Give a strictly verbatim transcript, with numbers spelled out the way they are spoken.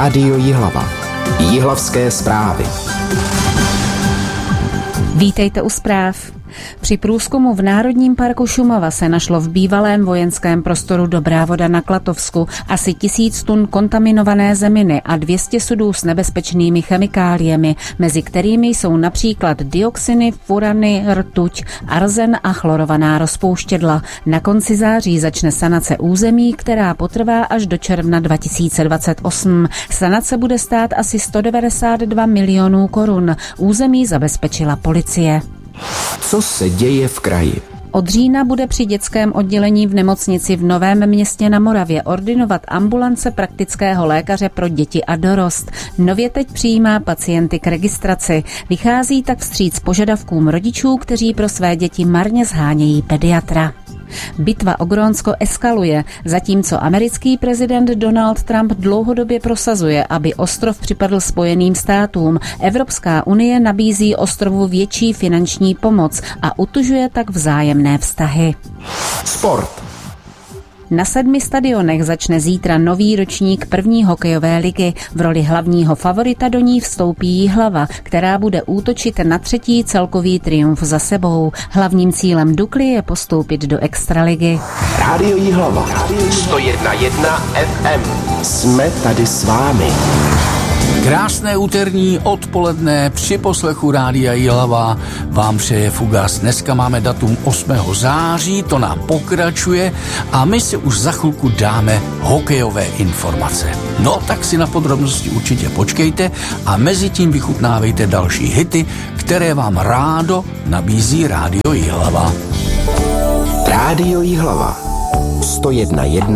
Rádio Jihlava. Jihlavské zprávy. Vítejte u zpráv. Při průzkumu v Národním parku Šumava se našlo v bývalém vojenském prostoru Dobrá Voda na Klatovsku asi tisíc tun kontaminované zeminy a dvě stě sudů s nebezpečnými chemikáliemi, mezi kterými jsou například dioxiny, furany, rtuť, arzen a chlorovaná rozpouštědla. Na konci září začne sanace území, která potrvá až do června dva tisíce dvacet osm. Sanace bude stát asi sto devadesát dva milionů korun. Území zabezpečila policie. Co se děje v kraji? Od října bude při dětském oddělení v nemocnici v Novém Městě na Moravě ordinovat ambulance praktického lékaře pro děti a dorost. Nově teď přijímá pacienty k registraci. Vychází tak vstříc požadavkům rodičů, kteří pro své děti marně shánějí pediatra. Bitva o Grónsko eskaluje, zatímco americký prezident Donald Trump dlouhodobě prosazuje, aby ostrov připadl Spojeným státům. Evropská unie nabízí ostrovu větší finanční pomoc a utužuje tak vzájemné vztahy. Sport. Na sedmi stadionech začne zítra nový ročník první hokejové ligy. V roli hlavního favorita do ní vstoupí Jihlava, která bude útočit na třetí celkový triumf za sebou. Hlavním cílem Dukly je postoupit do extraligy. Rádio Jihlava. sto jedna jedna ef em. Jsme tady s vámi. Krásné úterní odpoledne při poslechu Rádia Jihlava vám přeje Fugas. Dneska máme datum osmého září, to nám pokračuje a my si už za chvilku dáme hokejové informace. No tak si na podrobnosti určitě počkejte a mezi tím vychutnávejte další hity, které vám rádo nabízí Rádio Jihlava. Rádio Jihlava. sto jedna jedna